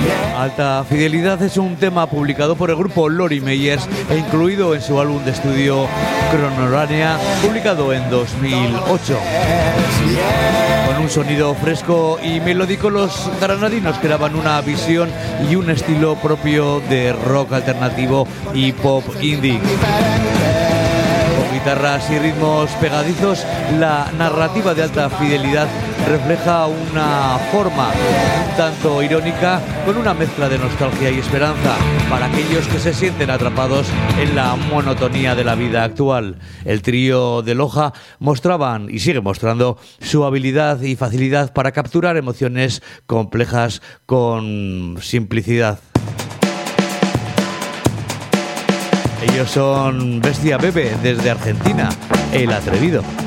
Alta Fidelidad es un tema publicado por el grupo Lori Meyers e incluido en su álbum de estudio Cronorania, publicado en 2008. Con un sonido fresco y melódico, los granadinos creaban una visión y un estilo propio de rock alternativo y pop indie. Con guitarras y ritmos pegadizos, la narrativa de Alta Fidelidad refleja una forma un tanto irónica, con una mezcla de nostalgia y esperanza para aquellos que se sienten atrapados en la monotonía de la vida actual. El trío de Loja mostraban y sigue mostrando su habilidad y facilidad para capturar emociones complejas con simplicidad. Ellos son Bestia Bebe desde Argentina, El Atrevido.